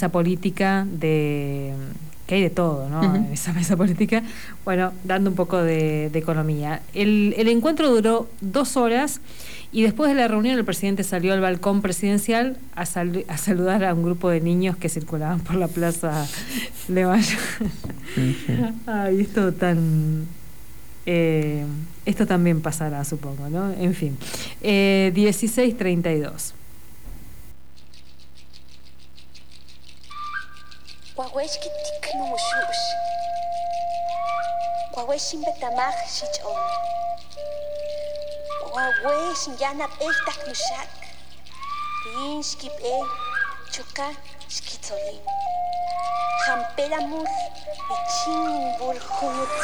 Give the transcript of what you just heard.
mesa política que hay de todo, ¿no? Uh-huh. En esa mesa política, bueno, dando un poco de economía. El encuentro duró 2 horas y después de la reunión el presidente salió al balcón presidencial a saludar a un grupo de niños que circulaban por la plaza de Mayo. Uh-huh. Ay, esto también pasará, supongo, ¿no? En fin. 16:32. Waweshki tiknumushush. Waweshin betamach shichon. Waweshin yanab echtak nushak. Tinshkip chuka shkitzolin. Hamperamur ichin burjunut.